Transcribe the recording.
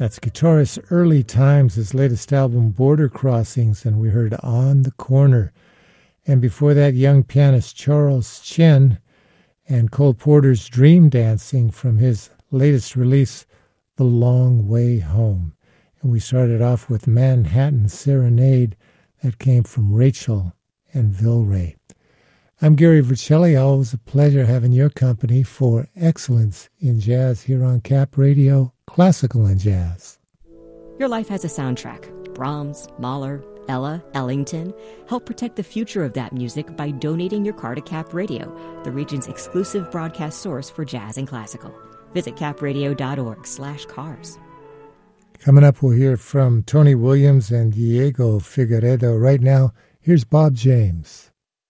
That's guitarist Early Times, his latest album, Border Crossings, and we heard On the Corner. And before that, young pianist Charles Chen and Cole Porter's Dream Dancing from his latest release, The Long Way Home. And we started off with Manhattan Serenade that came from Rachel and Vilray. I'm Gary Vercelli. Always a pleasure having your company for Excellence in Jazz here on Cap Radio, Classical and Jazz. Your life has a soundtrack. Brahms, Mahler, Ella, Ellington. Help protect the future of that music by donating your car to Cap Radio, the region's exclusive broadcast source for jazz and classical. Visit capradio.org/cars. Coming up, we'll hear from Tony Williams and Diego Figueredo. Right now, here's Bob James.